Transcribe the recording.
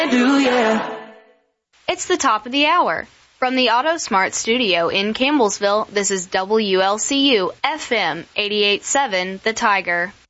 do, yeah. It's the top of the hour. From the AutoSmart studio in Campbellsville, this is WLCU FM 88.7 The Tiger.